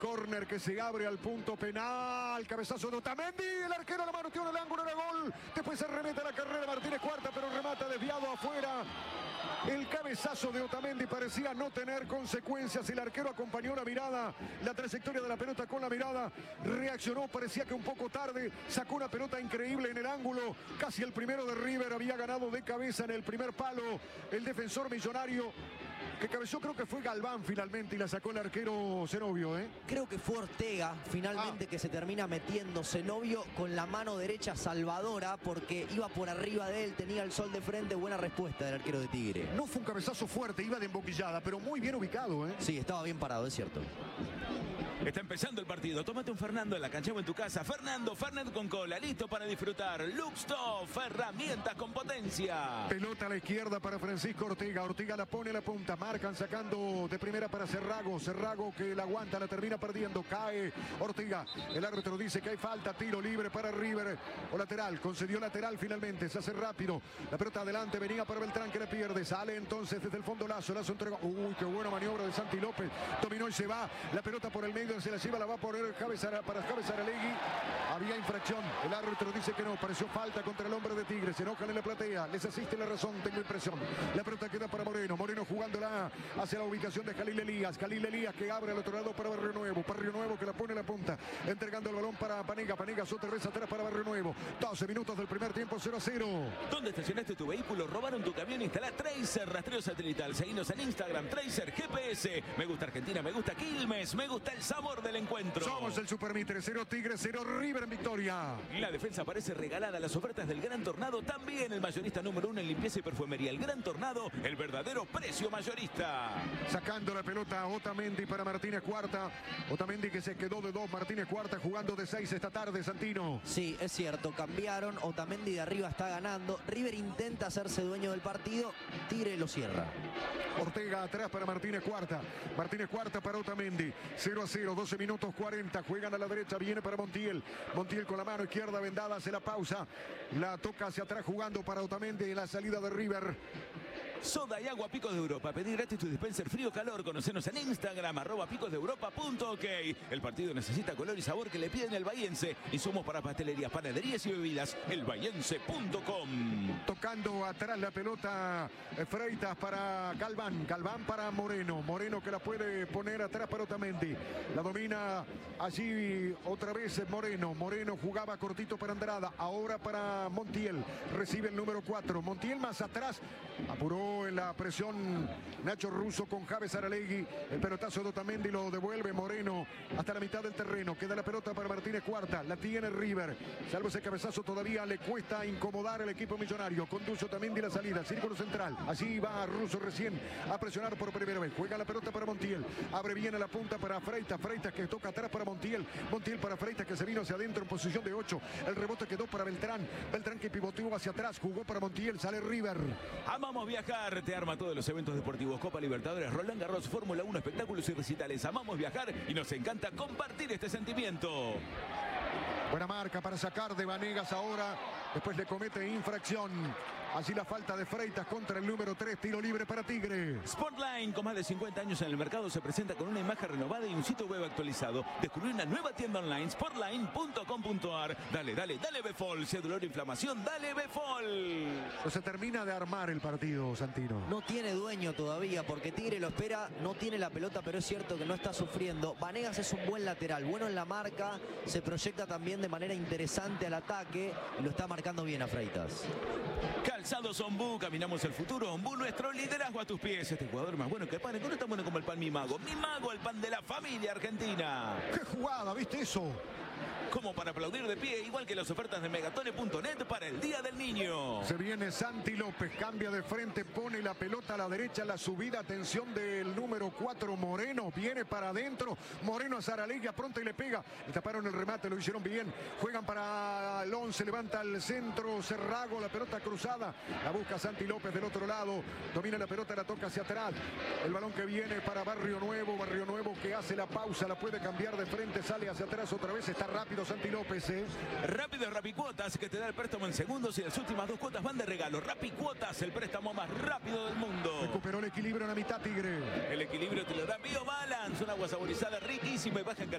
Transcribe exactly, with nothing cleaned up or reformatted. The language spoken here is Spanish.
Córner que se abre al punto penal. Cabezazo de Otamendi. El arquero la mano tiene el ángulo, era gol. Después se remete a la carrera Martínez Cuarta, pero remata desviado afuera. El cabezazo de Otamendi parecía no tener consecuencias. El arquero acompañó la mirada, la trayectoria de la pelota con la mirada. Reaccionó, parecía que un poco tarde. Sacó una pelota increíble en el ángulo. Casi el primero de River. Había ganado de cabeza en el primer palo el defensor millonario, que cabezó, creo que fue Galván finalmente, y la sacó el arquero Zenobio, ¿eh? Creo que fue Ortega finalmente ah. que se termina metiendo. Zenobio con la mano derecha salvadora, porque iba por arriba de él, tenía el sol de frente. Buena respuesta del arquero de Tigre. No fue un cabezazo fuerte, iba de emboquillada, pero muy bien ubicado, ¿eh? Sí, estaba bien parado, es cierto. Está empezando el partido. Tómate un Fernando en la cancha o en tu casa. Fernando, Fernet con cola, listo para disfrutar. Luxtoff, herramientas con potencia. Pelota a la izquierda para Francisco Ortega. Ortega la pone a la punta. Marcan sacando de primera para Cerrago. Cerrago que la aguanta, la termina perdiendo. Cae Ortega. El árbitro dice que hay falta. Tiro libre para River. O lateral. Concedió lateral finalmente. Se hace rápido. La pelota adelante. Venía para Beltrán que la pierde. Sale entonces desde el fondo Lazo. Lazo entregó. Uy, qué buena maniobra de Santi López. Dominó y se va. La pelota por el medio. Se la lleva, la va a poner Cabezara, para Javes Saralegui. Había infracción. El árbitro dice que no. Pareció falta contra el hombre de Tigre. Se enojan en la platea. Les asiste la razón. Tengo impresión. La pelota queda para Moreno. Moreno jugándola hacia la ubicación de Jalil Elías. Jalil Elías que abre al otro lado para Barrio Nuevo. Barrio Nuevo que la pone a la punta. Entregando el balón para Panega. Panega otra vez atrás para Barrio Nuevo. doce minutos del primer tiempo. cero a cero. ¿Dónde estacionaste tu vehículo? ¿Robaron tu camión? Instala Tracer rastreo satelital. Seguinos en Instagram. Tracer G P S. Me gusta Argentina. Me gusta Quilmes. Me gusta el sabor del encuentro. Somos el Supermitre. Cero Tigre, cero River en victoria. La defensa parece regalada. Las ofertas del Gran Tornado también. El mayorista número uno en limpieza y perfumería. El Gran Tornado, el verdadero precio mayorista. Sacando la pelota Otamendi para Martínez Cuarta. Otamendi que se quedó de dos. Martínez Cuarta jugando de seis esta tarde, Santino. Sí, es cierto. Cambiaron. Otamendi de arriba está ganando. River intenta hacerse dueño del partido. Tigre lo cierra. Ortega atrás para Martínez Cuarta. Martínez Cuarta para Otamendi. cero a cero, doce minutos cuarenta. Juegan a la derecha, viene para Montiel. Montiel con la mano izquierda vendada, hace la pausa. La toca hacia atrás jugando para Otamendi en la salida de River. Soda y agua Picos de Europa. Pedí gratis tu dispenser frío calor. Conocenos en Instagram, arroba picos de europa punto ok. El partido necesita color y sabor que le piden el Bahiense. Insumos para pastelerías, panaderías y bebidas. el bahiense punto com. Tocando atrás la pelota Freitas para Galván. Galván para Moreno. Moreno que la puede poner atrás para Otamendi. La domina allí otra vez Moreno. Moreno jugaba cortito para Andrada. Ahora para Montiel. Recibe el número cuatro. Montiel más atrás. Apuró en la presión Nacho Russo con Javes Saralegui. El pelotazo de Otamendi lo devuelve Moreno hasta la mitad del terreno. Queda la pelota para Martínez Cuarta. La tiene River. Salvo ese cabezazo todavía le cuesta incomodar al equipo millonario. Conduce Otamendi la salida. Círculo central. Allí va Russo recién a presionar por primera vez. Juega la pelota para Montiel. Abre bien a la punta para Freitas. Freitas que toca atrás para Montiel. Montiel para Freitas que se vino hacia adentro en posición de ocho. El rebote quedó para Beltrán. Beltrán que pivoteó hacia atrás. Jugó para Montiel. Sale River. Amamos viajar. Te arma todos los eventos deportivos, Copa Libertadores, Roland Garros, Fórmula uno, espectáculos y recitales. Amamos viajar y nos encanta compartir este sentimiento. Buena marca para sacar de Vanegas ahora. Después le comete infracción. Así la falta de Freitas contra el número tres. Tiro libre para Tigre. Sportline, con más de cincuenta años en el mercado, se presenta con una imagen renovada y un sitio web actualizado. Descubrí una nueva tienda online, sportline punto com punto ar. Dale, dale, dale Befol. Si hay dolor e inflamación, dale Befol. No se termina de armar el partido, Santino. No tiene dueño todavía porque Tigre lo espera. No tiene la pelota, pero es cierto que no está sufriendo. Vanegas es un buen lateral. Bueno en la marca. Se proyecta también de manera interesante al ataque. Y lo está marcando bien a Freitas. Calzados Ombú, caminamos el futuro. Ombú, nuestro liderazgo a tus pies. Este jugador más bueno que el pan. No es tan bueno como el pan Mi Mago. Mi Mago, el pan de la familia argentina. ¡Qué jugada! ¿Viste eso? Como para aplaudir de pie, igual que las ofertas de megatone punto net para el Día del Niño. Se viene Santi López, cambia de frente, pone la pelota a la derecha, la subida, atención del número cuatro, Moreno, viene para adentro, Moreno a Saralegui, pronto y le pega, le taparon el remate, lo hicieron bien, juegan para el once, levanta al centro, Cerrago, la pelota cruzada, la busca Santi López del otro lado, domina la pelota, la toca hacia atrás, el balón que viene para Barrio Nuevo, Barrio Nuevo que hace la pausa, la puede cambiar de frente, sale hacia atrás otra vez, está rápido tranquilo, Santi López. ¿eh? Rápido Rapicuotas, que te da el préstamo en segundos y las últimas dos cuotas van de regalo. Rapicuotas, el préstamo más rápido del mundo. Recuperó el equilibrio en la mitad, Tigre. El equilibrio te lo da Biobalance, un agua saborizada riquísima y baja en calidad.